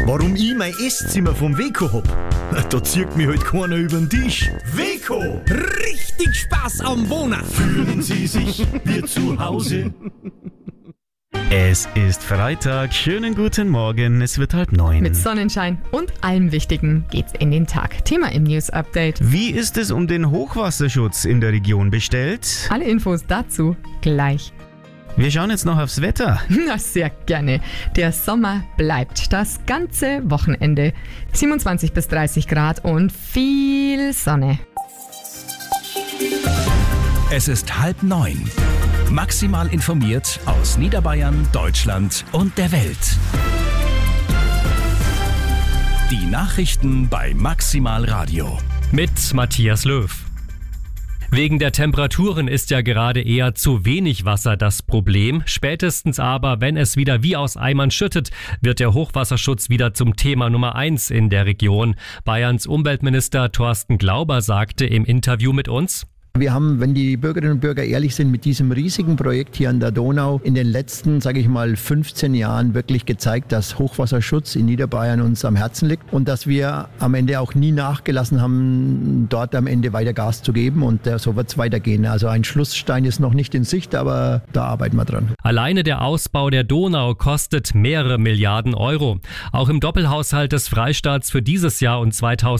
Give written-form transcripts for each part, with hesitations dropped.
Warum ich mein Esszimmer vom Weco hab? Da zieht mich halt keiner über den Tisch. Weco! Richtig Spaß am Wohnen. Fühlen Sie sich wie zu Hause? Es ist Freitag, schönen guten Morgen, es wird 8:30. Mit Sonnenschein und allem Wichtigen geht's in den Tag. Thema im News Update. Wie ist es um den Hochwasserschutz in der Region bestellt? Alle Infos dazu gleich. Wir schauen jetzt noch aufs Wetter. Na, sehr gerne. Der Sommer bleibt das ganze Wochenende. 27 bis 30 Grad und viel Sonne. Es ist 8:30. Maximal informiert aus Niederbayern, Deutschland und der Welt. Die Nachrichten bei Maximal Radio. Mit Matthias Löw. Wegen der Temperaturen ist ja gerade eher zu wenig Wasser das Problem. Spätestens aber, wenn es wieder wie aus Eimern schüttet, wird der Hochwasserschutz wieder zum Thema Nummer 1 in der Region. Bayerns Umweltminister Thorsten Glauber sagte im Interview mit uns: Wir haben, wenn die Bürgerinnen und Bürger ehrlich sind, mit diesem riesigen Projekt hier an der Donau in den letzten, 15 Jahren wirklich gezeigt, dass Hochwasserschutz in Niederbayern uns am Herzen liegt und dass wir am Ende auch nie nachgelassen haben, dort am Ende weiter Gas zu geben, und so wird es weitergehen. Also ein Schlussstein ist noch nicht in Sicht, aber da arbeiten wir dran. Alleine der Ausbau der Donau kostet mehrere Milliarden Euro. Auch im Doppelhaushalt des Freistaats für dieses Jahr und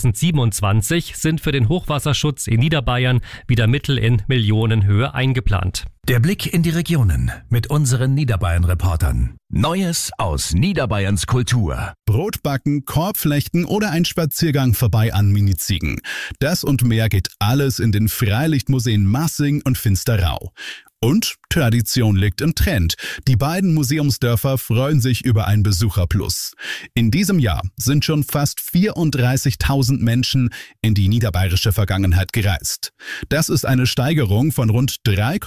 2027 sind für den Hochwasserschutz in Niederbayern wieder Mittel in Millionenhöhe eingeplant. Der Blick in die Regionen mit unseren Niederbayern-Reportern. Neues aus Niederbayerns Kultur. Brotbacken, Korbflechten oder ein Spaziergang vorbei an Miniziegen. Das und mehr geht alles in den Freilichtmuseen Massing und Finsterau. Und Tradition liegt im Trend. Die beiden Museumsdörfer freuen sich über ein Besucherplus. In diesem Jahr sind schon fast 34.000 Menschen in die niederbayerische Vergangenheit gereist. Das ist eine Steigerung von rund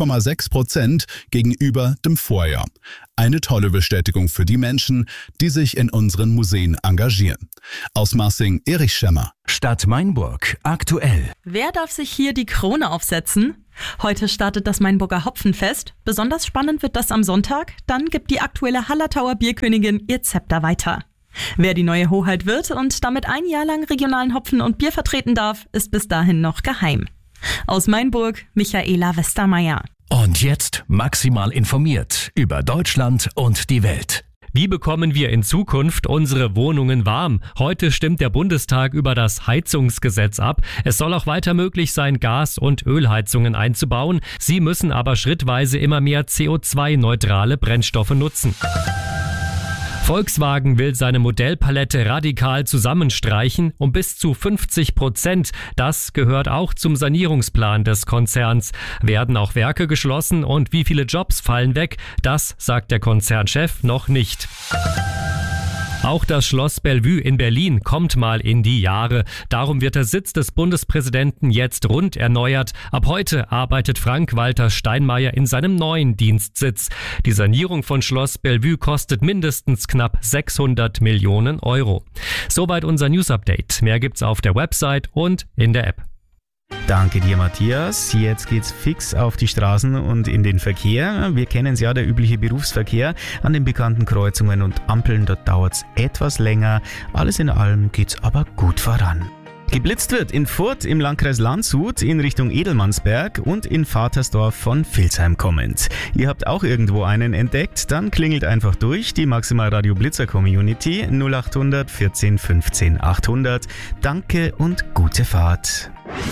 3,6% gegenüber dem Vorjahr. Eine tolle Bestätigung für die Menschen, die sich in unseren Museen engagieren. Aus Massing, Erich Schemmer. Stadt Mainburg, aktuell. Wer darf sich hier die Krone aufsetzen? Heute startet das Mainburger Hopfenfest. Besonders spannend wird das am Sonntag. Dann gibt die aktuelle Hallertauer Bierkönigin ihr Zepter weiter. Wer die neue Hoheit wird und damit ein Jahr lang regionalen Hopfen und Bier vertreten darf, ist bis dahin noch geheim. Aus Mainburg, Michaela Westermeier. Und jetzt maximal informiert über Deutschland und die Welt. Wie bekommen wir in Zukunft unsere Wohnungen warm? Heute stimmt der Bundestag über das Heizungsgesetz ab. Es soll auch weiter möglich sein, Gas- und Ölheizungen einzubauen. Sie müssen aber schrittweise immer mehr CO2-neutrale Brennstoffe nutzen. Volkswagen will seine Modellpalette radikal zusammenstreichen, um bis zu 50%. Das gehört auch zum Sanierungsplan des Konzerns. Werden auch Werke geschlossen und wie viele Jobs fallen weg? Das sagt der Konzernchef noch nicht. Auch das Schloss Bellevue in Berlin kommt mal in die Jahre. Darum wird der Sitz des Bundespräsidenten jetzt rund erneuert. Ab heute arbeitet Frank-Walter Steinmeier in seinem neuen Dienstsitz. Die Sanierung von Schloss Bellevue kostet mindestens knapp 600 Millionen Euro. Soweit unser News-Update. Mehr gibt's auf der Website und in der App. Danke dir, Matthias. Jetzt geht's fix auf die Straßen und in den Verkehr. Wir kennen es ja, der übliche Berufsverkehr an den bekannten Kreuzungen und Ampeln. Dort dauert's etwas länger. Alles in allem geht's aber gut voran. Geblitzt wird in Furth im Landkreis Landshut in Richtung Edelmannsberg und in Vatersdorf von Vilsheim kommend. Ihr habt auch irgendwo einen entdeckt? Dann klingelt einfach durch. Die Maximal Radio Blitzer Community 0800 14 15 800. Danke und gute Fahrt.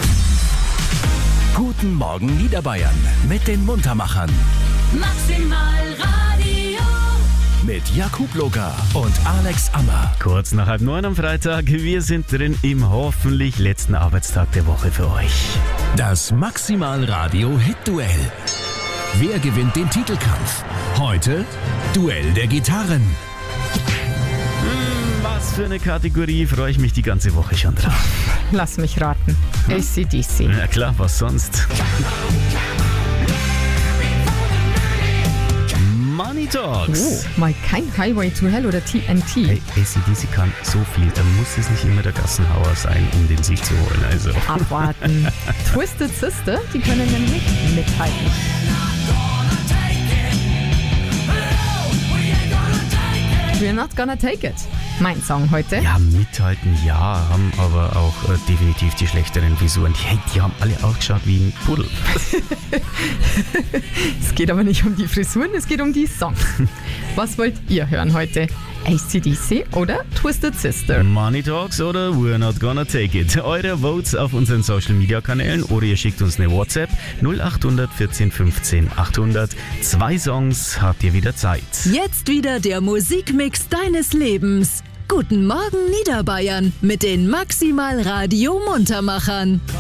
Guten Morgen Niederbayern mit den Muntermachern. Maximal Radio. Mit Jakub Loga und Alex Ammer. Kurz nach 8:30 am Freitag. Wir sind drin im hoffentlich letzten Arbeitstag der Woche für euch. Das Maximal Radio Hit-Duell. Wer gewinnt den Titelkampf? Heute Duell der Gitarren. Was für eine Kategorie, freue ich mich die ganze Woche schon drauf. Lass mich raten. AC/DC. Na klar, was sonst? Money Talks. Oh, mal kein Highway to Hell oder TNT. Hey, AC/DC kann so viel, da muss es nicht immer der Gassenhauer sein, um den Sieg zu holen. Also. Abwarten. Twisted Sister, die können nämlich mithalten. We're Not Gonna Take It. Mein Song heute. Ja, mithalten ja, haben aber auch definitiv die schlechteren Frisuren. Die haben alle ausgeschaut wie ein Pudel. Es geht aber nicht um die Frisuren, es geht um die Songs. Was wollt ihr hören heute? AC/DC oder Twisted Sister? Money Talks oder We're Not Gonna Take It. Eure Votes auf unseren Social Media Kanälen oder ihr schickt uns eine WhatsApp 0800 14 15 800. 2 Songs habt ihr wieder Zeit. Jetzt wieder der Musikmix deines Lebens. Guten Morgen Niederbayern mit den Maximal Radio Muntermachern.